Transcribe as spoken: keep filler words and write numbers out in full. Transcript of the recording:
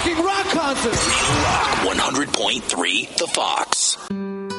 fucking rock concert. Rock one hundred point three The Fox.